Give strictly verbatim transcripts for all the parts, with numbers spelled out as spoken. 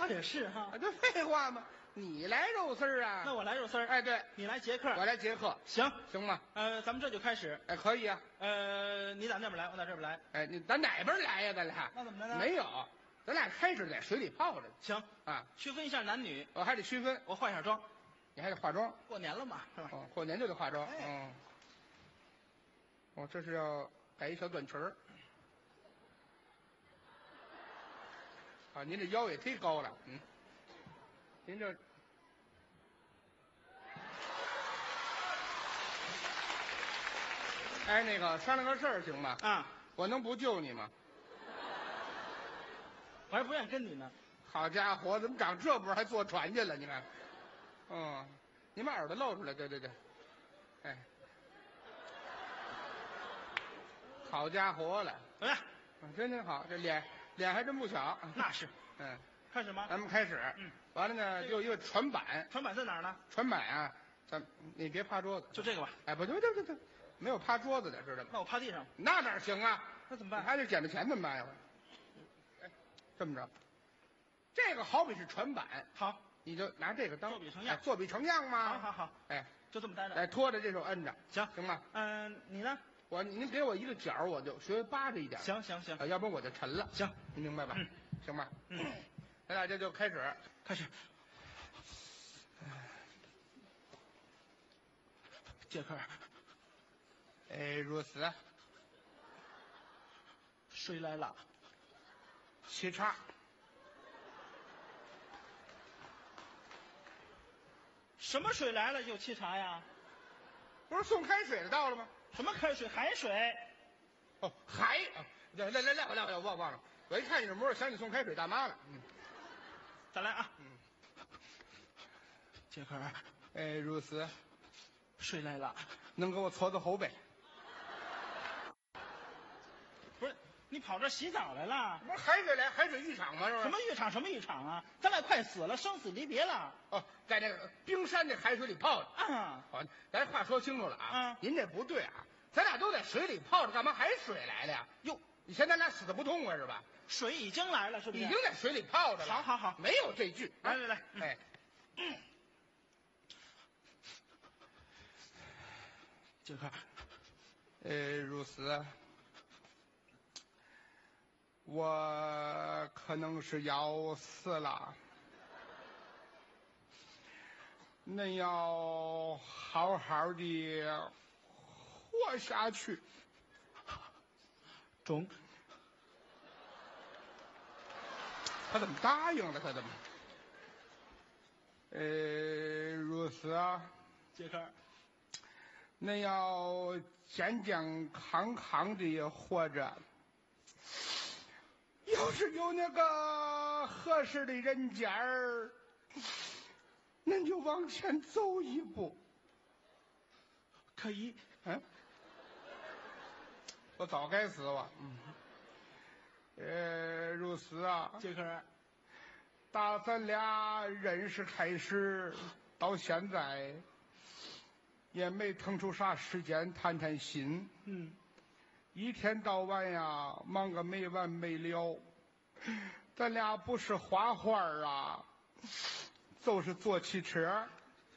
倒也是哈。 这废话吗？你来肉丝儿啊？ 那我来肉丝儿。 哎，对， 你来杰克， 我来杰克， 行行吗？ 呃，咱们这就开始。 哎，可以啊。 呃，你打那边来，我打这边来。 哎，你咱哪边来呀？咱俩那怎么着呢？ 没有，咱俩开始在水里泡着。 行啊， 区分一下男女。 我还得区分， 我化一下妆， 你还得化妆。 过年了嘛，是吧？ 哦，过年就得化妆。 哎嗯。哦，这是要改一小短裙儿。啊，您这腰也忒高了，嗯。您这。哎，那个商量个事儿行吗？ 啊， 我能不救你吗？ 我还不愿意跟你呢。 好家伙，怎么长这波还坐船去了？你看，嗯，你把耳朵露出来，对对对，哎，好家伙了， 怎么样？ 真真好，这脸脸还真不小。 那是。 嗯， 开始吗？ 咱们开始。 嗯， 完了呢，就一个船板， 船板在哪儿呢？ 船板啊，咱你别趴桌子， 就这个吧。 哎，不对不对不对，没有趴桌子的，知道吗？ 那我趴地上。 那哪行啊？ 那怎么办？ 还得捡着钱怎么办呀？哎，这么着，这个好比是船板， 好， 你就拿这个当作比成样哎作比成样嘛。 好好好， 哎， 就这么待着。 哎，拖着这手摁着， 行行吗？ 嗯，你呢？ 我您给我一个角，我就学扒着一点。 行行行啊，要不然我就沉了。 行， 您明白吧？ 嗯， 行吧。 嗯， 咱俩这就开始， 开始。杰克， 哎，如此， 水来了。 沏茶。 什么水来了就沏茶呀？ 不是送开水的到了吗？ 什么开水？海水。 哦，海，啊来来来来来来，我忘忘了，我一看你这模样，想起送开水大妈了。嗯， 再来啊。 嗯， 杰克， 哎，如此， 水来了。 能给我搓搓后背？ 不是，你跑这洗澡来了？ 不是海水来海水浴场吗？是不是？ 什么浴场？什么浴场啊？咱俩快死了，生死离别了。 哦，在这个冰山这海水里泡着。 啊， 好，咱话说清楚了啊。 嗯， 您这不对啊，咱俩都在水里泡着，干嘛海水来了呀？ 哟， 你嫌咱俩死的不痛快是吧？ 水已经来了，是不是？ 已经在水里泡着了。 好好好， 没有这句。 来来来，嗯、 哎， 嗯，杰克， 呃，如此，我可能是要死了，恁要好好的活下去。 中。 他怎么答应了？他怎么？呃，如此啊， 杰克， 恁要健健康康的活着。要是有那个合适的人家儿，恁就往前走一步。 可以。 嗯，我早该死我。嗯。呃，如此啊， 杰克， 打咱俩认识开始到现在，也没腾出啥时间谈谈心。 嗯， 一天到晚呀，忙个没完没了。咱俩不是画画啊，就是坐汽车。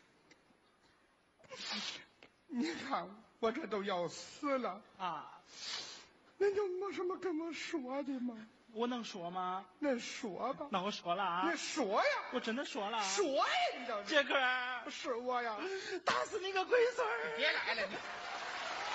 你看我这都要死了啊！ 恁有没什么跟我说的吗？ 我能说吗？ 恁说吧。 那我说了啊。 你说呀！ 我真的说了。 说呀！你倒是。 杰克， 是我呀！ 打死你个龟孙儿！ 别来了你。